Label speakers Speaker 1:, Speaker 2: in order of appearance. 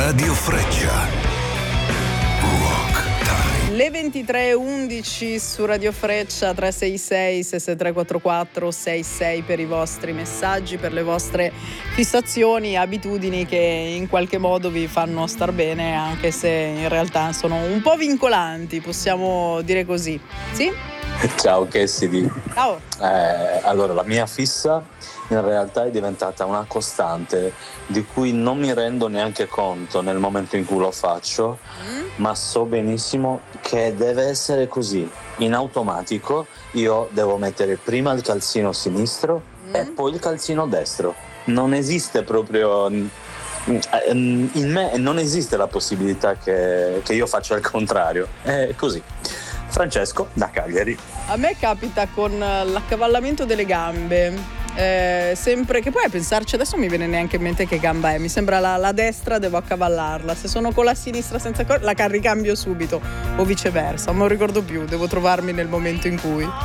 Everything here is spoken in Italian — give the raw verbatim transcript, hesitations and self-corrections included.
Speaker 1: Radio Freccia. Rock Time.
Speaker 2: Le ventitré e undici su Radio Freccia. Tre sei sei sei sei tre quattro quattro sei sei per i vostri messaggi, per le vostre fissazioni, abitudini che in qualche modo vi fanno star bene, anche se in realtà sono un po' vincolanti, possiamo dire così. Sì?
Speaker 3: Ciao Cassidy.
Speaker 2: Ciao.
Speaker 3: Eh, allora, la mia fissa in realtà è diventata una costante di cui non mi rendo neanche conto nel momento in cui lo faccio, mm. ma so benissimo che deve essere così. In automatico io devo mettere prima il calzino sinistro mm. e poi il calzino destro. Non esiste proprio... In me non esiste la possibilità che, che io faccia il contrario. È così. Francesco da Cagliari.
Speaker 2: A me capita con l'accavallamento delle gambe. Eh, sempre che poi a pensarci adesso mi viene neanche in mente che gamba è, mi sembra la, la destra devo accavallarla, se sono con la sinistra senza cor- la ricambio subito o viceversa, non ricordo più, devo trovarmi nel momento in cui